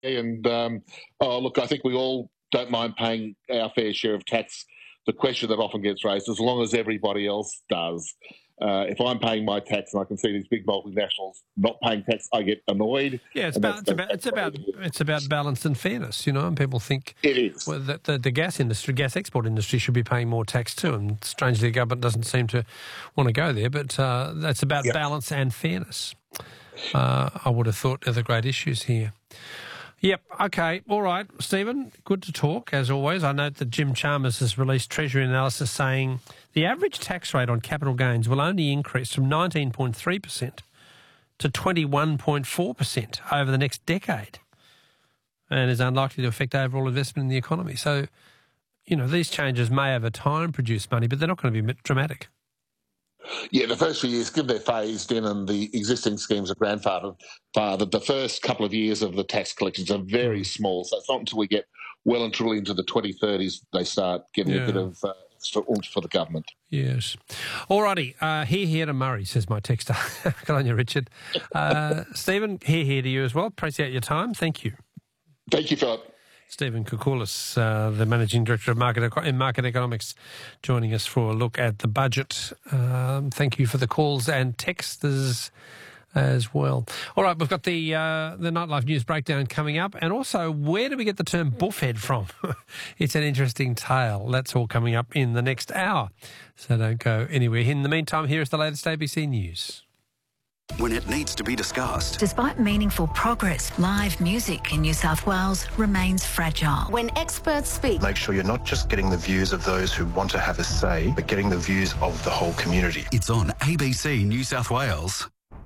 And look, I think we all don't mind paying our fair share of tax. The question that often gets raised, as long as everybody else does. If I'm paying my tax and I can see these big multinationals not paying tax, I get annoyed. Yeah, it's about balance and fairness, and people think it is. Well, that the gas export industry should be paying more tax too, and strangely the government doesn't seem to want to go there, but that's about balance and fairness. I would have thought are the great issues here. Yep, okay, all right, Stephen, good to talk, as always. I note that Jim Chalmers has released Treasury analysis saying the average tax rate on capital gains will only increase from 19.3% to 21.4% over the next decade and is unlikely to affect overall investment in the economy. So, these changes may over time produce money, but they're not going to be dramatic. Yeah, the first few years, given they're phased in and the existing schemes are grandfathered, the first couple of years of the tax collections are very small. So it's not until we get well and truly into the 2030s they start getting a bit of extra oomph for the government. Yes. All righty. Here to Murray, says my texter. Good on you, Richard. Stephen, here to you as well. Appreciate your time. Thank you. Thank you, Philip. Stephen Koukoulas, the Managing Director of Market Economics, joining us for a look at the budget. Thank you for the calls and texts as well. All right, we've got the Nightlife News Breakdown coming up, and also where do we get the term buffhead from? It's an interesting tale. That's all coming up in the next hour, so don't go anywhere. In the meantime, here is the latest ABC News. When it needs to be discussed. Despite meaningful progress, live music in New South Wales remains fragile. When experts speak, make sure you're not just getting the views of those who want to have a say, but getting the views of the whole community. It's on ABC New South Wales.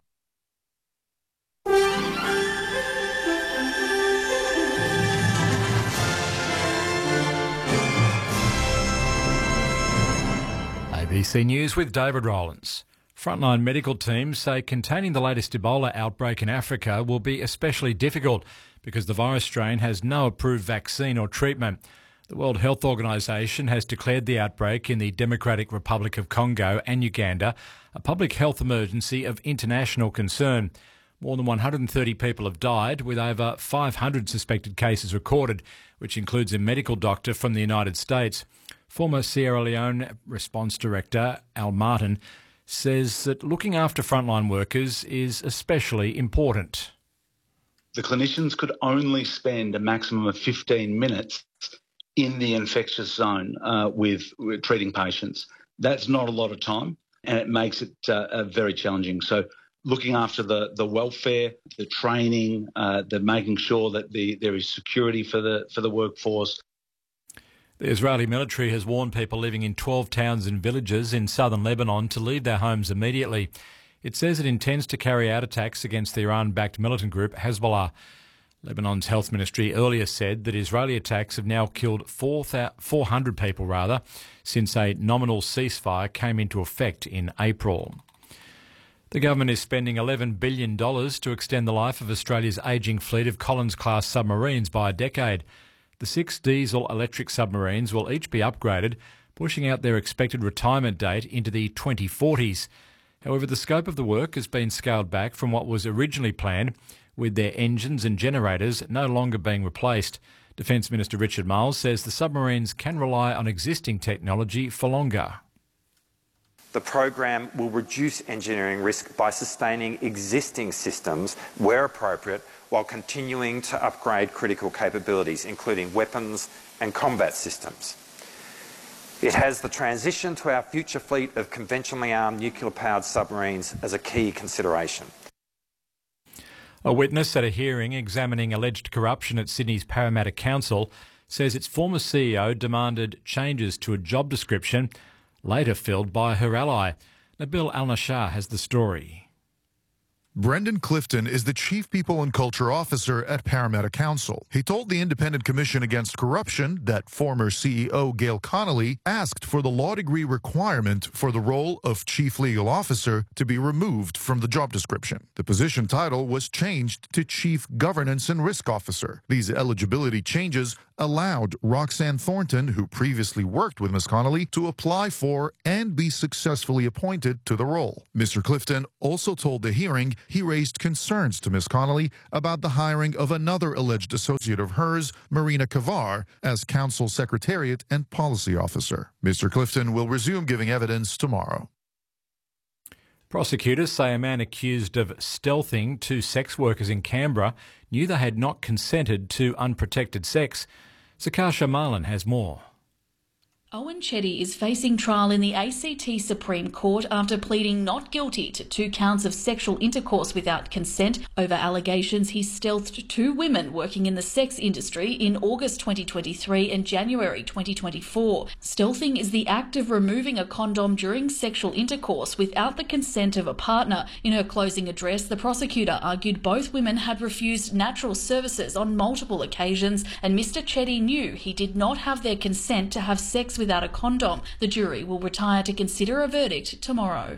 ABC News with David Rowlands. Frontline medical teams say containing the latest Ebola outbreak in Africa will be especially difficult because the virus strain has no approved vaccine or treatment. The World Health Organization has declared the outbreak in the Democratic Republic of Congo and Uganda a public health emergency of international concern. More than 130 people have died, with over 500 suspected cases recorded, which includes a medical doctor from the United States. Former Sierra Leone Response Director Al Martin says that looking after frontline workers is especially important. The clinicians could only spend a maximum of 15 minutes in the infectious zone with treating patients. That's not a lot of time, and it makes it very challenging. So looking after the welfare, the training, the making sure that there is security for the workforce. The Israeli military has warned people living in 12 towns and villages in southern Lebanon to leave their homes immediately. It says it intends to carry out attacks against the Iran-backed militant group Hezbollah. Lebanon's health ministry earlier said that Israeli attacks have now killed 400 people since a nominal ceasefire came into effect in April. The government is spending $11 billion to extend the life of Australia's ageing fleet of Collins-class submarines by a decade. The 6 diesel-electric submarines will each be upgraded, pushing out their expected retirement date into the 2040s. However, the scope of the work has been scaled back from what was originally planned, with their engines and generators no longer being replaced. Defence Minister Richard Marles says the submarines can rely on existing technology for longer. The program will reduce engineering risk by sustaining existing systems where appropriate, while continuing to upgrade critical capabilities, including weapons and combat systems. It has the transition to our future fleet of conventionally armed nuclear-powered submarines as a key consideration. A witness at a hearing examining alleged corruption at Sydney's Parramatta Council says its former CEO demanded changes to a job description later filled by her ally. Nabil Al-Nashar has the story. Brendan Clifton is the Chief People and Culture Officer at Parramatta Council. He told the Independent Commission Against Corruption that former CEO Gail Connolly asked for the law degree requirement for the role of Chief Legal Officer to be removed from the job description. The position title was changed to Chief Governance and Risk Officer. These eligibility changes allowed Roxanne Thornton, who previously worked with Ms. Connolly, to apply for and be successfully appointed to the role. Mr. Clifton also told the hearing he raised concerns to Ms. Connolly about the hiring of another alleged associate of hers, Marina Kavar, as Council Secretariat and Policy Officer. Mr. Clifton will resume giving evidence tomorrow. Prosecutors say a man accused of stealthing two sex workers in Canberra knew they had not consented to unprotected sex. Sakasha Marlin has more. Owen Chetty is facing trial in the ACT Supreme Court after pleading not guilty to 2 counts of sexual intercourse without consent over allegations he stealthed 2 women working in the sex industry in August 2023 and January 2024. Stealthing is the act of removing a condom during sexual intercourse without the consent of a partner. In her closing address, the prosecutor argued both women had refused natural services on multiple occasions and Mr. Chetty knew he did not have their consent to have sex without a condom. The jury will retire to consider a verdict tomorrow.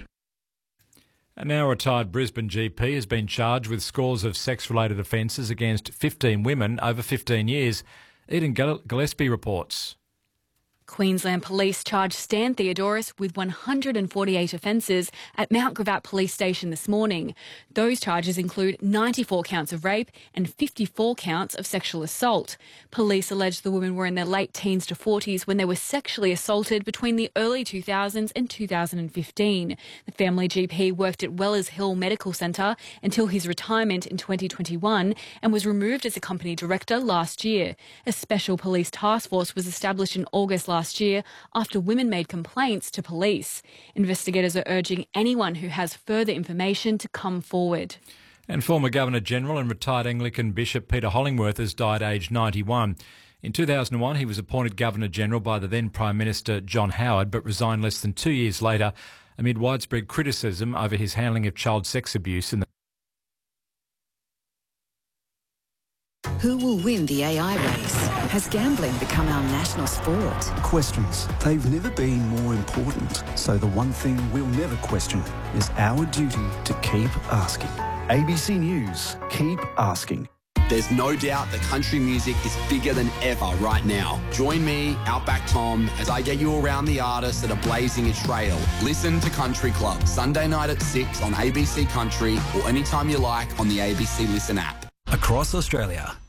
A now retired Brisbane GP has been charged with scores of sex-related offences against 15 women over 15 years. Eden Gillespie reports. Queensland Police charged Stan Theodoros with 148 offences at Mount Gravatt Police Station this morning. Those charges include 94 counts of rape and 54 counts of sexual assault. Police allege the women were in their late teens to 40s when they were sexually assaulted between the early 2000s and 2015. The family GP worked at Wellers Hill Medical Centre until his retirement in 2021 and was removed as a company director last year. A special police task force was established in August last year after women made complaints to police. Investigators are urging anyone who has further information to come forward. And former Governor-General and retired Anglican Bishop Peter Hollingworth has died aged 91. In 2001, he was appointed Governor-General by the then Prime Minister John Howard, but resigned less than 2 years later amid widespread criticism over his handling of child sex abuse in the Who will win the AI race? Has gambling become our national sport? Questions. They've never been more important. So the one thing we'll never question is our duty to keep asking. ABC News. Keep asking. There's no doubt that country music is bigger than ever right now. Join me, Outback Tom, as I get you around the artists that are blazing a trail. Listen to Country Club, Sunday night at 6 on ABC Country or anytime you like on the ABC Listen app. Across Australia,